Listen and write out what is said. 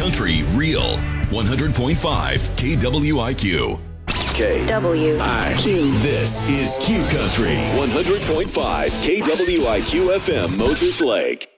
Country Real. 100.5 KWIQ. KWIQ. This is Q Country. 100.5 KWIQ FM, Moses Lake.